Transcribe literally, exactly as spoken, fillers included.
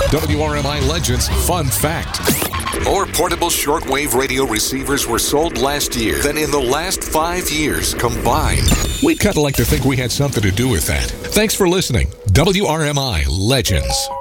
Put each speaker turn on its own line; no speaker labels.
W R M I Legends Fun Fact. More portable shortwave radio receivers were sold last year than in the last five years combined. We'd kind of like to think we had something to do with that. Thanks for listening. W R M I Legends.